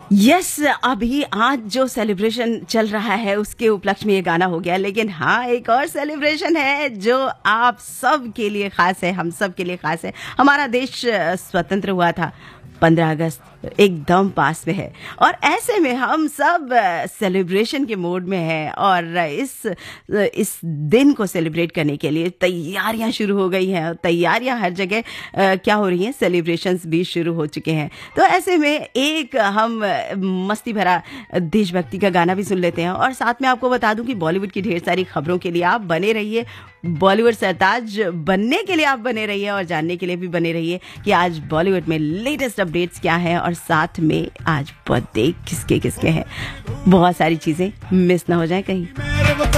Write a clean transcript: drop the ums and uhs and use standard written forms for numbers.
Yes अभी आज जो सेलिब्रेशन चल रहा है उसके उपलक्ष्य में ये गाना हो गया, लेकिन हाँ एक और सेलिब्रेशन है जो आप सब के लिए खास है, हम सब के लिए खास है। हमारा देश स्वतंत्र हुआ था 15 अगस्त, एकदम पास में है और ऐसे में हम सब सेलिब्रेशन के मोड में हैं और इस दिन को सेलिब्रेट करने के लिए तैयारियां शुरू हो गई हैं। तैयारियां हर जगह क्या हो रही हैं, सेलिब्रेशंस भी शुरू हो चुके हैं। तो ऐसे में एक हम मस्ती भरा देशभक्ति का गाना भी सुन लेते हैं और साथ में आपको बता दूं कि बॉलीवुड की ढेर सारी खबरों के लिए आप बने रहिए, बॉलीवुड सरताज बनने के लिए आप बने रहिए और जानने के लिए भी बने रहिए कि आज बॉलीवुड में लेटेस्ट अपडेट्स क्या है और साथ में आज बर्थडे किसके किसके हैं। बहुत सारी चीजें मिस ना हो जाए कहीं।